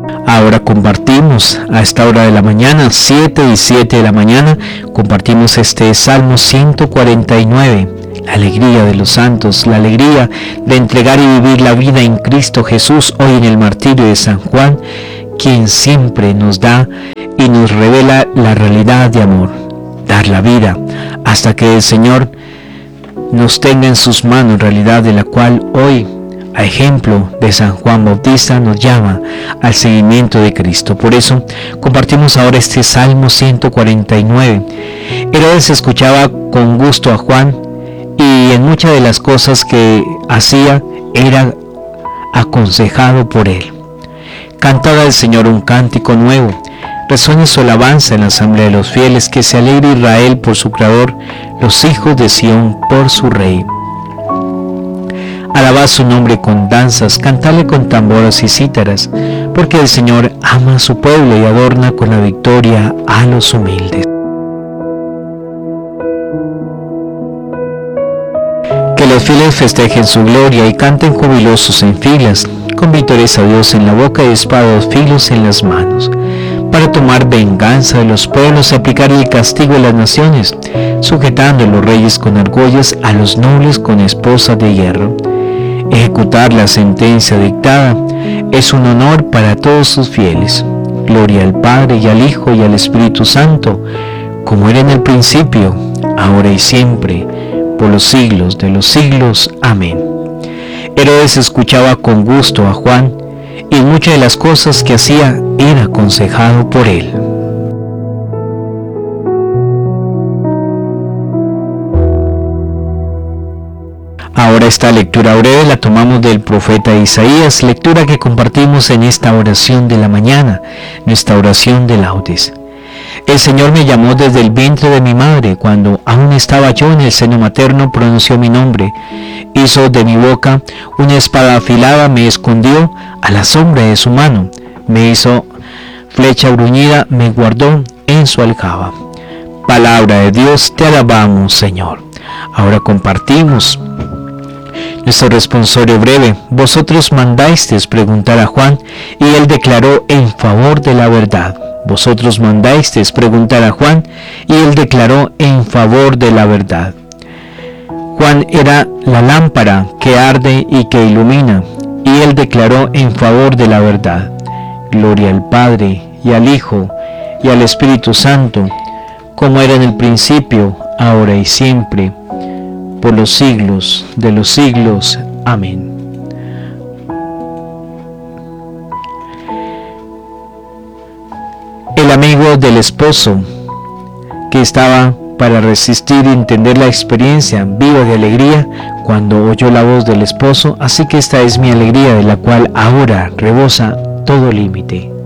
Ahora compartimos a esta hora de la mañana, 7 y 7 de la mañana, compartimos este Salmo 149, la alegría de los santos, la alegría de entregar y vivir la vida en Cristo Jesús, hoy en el martirio de San Juan, quien siempre nos da y nos revela la realidad de amor, dar la vida, hasta que el Señor nos tenga en sus manos, realidad de la cual hoy, a ejemplo de San Juan Bautista, nos llama al seguimiento de Cristo. Por eso compartimos ahora este Salmo 149. Herodes escuchaba con gusto a Juan y en muchas de las cosas que hacía era aconsejado por él. Cantad al Señor un cántico nuevo, resuene su alabanza en la asamblea de los fieles, que se alegre Israel por su Creador, los hijos de Sión por su Rey. Alabad su nombre con danzas, cantadle con tamboras y cítaras, porque el Señor ama a su pueblo y adorna con la victoria a los humildes. Que los fieles festejen su gloria y canten jubilosos en filas, con vítores a Dios en la boca y espada de filos en las manos, para tomar venganza de los pueblos y aplicar el castigo a las naciones, sujetando a los reyes con argollas, a los nobles con esposas de hierro. Ejecutar la sentencia dictada es un honor para todos sus fieles. Gloria al Padre y al Hijo y al Espíritu Santo, como era en el principio, ahora y siempre, por los siglos de los siglos. Amén. Herodes escuchaba con gusto a Juan, y muchas de las cosas que hacía era aconsejado por él. Ahora esta lectura breve la tomamos del profeta Isaías, lectura que compartimos en esta oración de la mañana, nuestra oración de laudes. El Señor me llamó desde el vientre de mi madre, cuando aún estaba yo en el seno materno pronunció mi nombre. Hizo de mi boca una espada afilada, me escondió a la sombra de su mano, me hizo flecha bruñida, me guardó en su aljaba. Palabra de Dios, te alabamos, Señor. Ahora compartimos nuestro responsorio breve. Vosotros mandasteis preguntar a Juan, y él declaró en favor de la verdad. Vosotros mandasteis preguntar a Juan, y él declaró en favor de la verdad. Juan era la lámpara que arde y que ilumina, y él declaró en favor de la verdad. Gloria al Padre, y al Hijo, y al Espíritu Santo, como era en el principio, ahora y siempre, por los siglos de los siglos. Amén. El amigo del esposo, que estaba para resistir y entender la experiencia viva de alegría cuando oyó la voz del esposo, así que esta es mi alegría, de la cual ahora rebosa todo límite.